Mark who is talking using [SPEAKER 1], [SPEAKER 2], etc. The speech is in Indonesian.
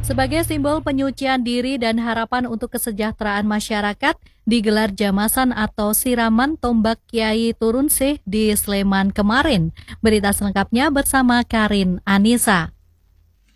[SPEAKER 1] Sebagai simbol penyucian diri dan harapan untuk kesejahteraan masyarakat, digelar jamasan atau siraman tombak Kiai Turunsih di Sleman kemarin. Berita selengkapnya bersama Karin Anissa.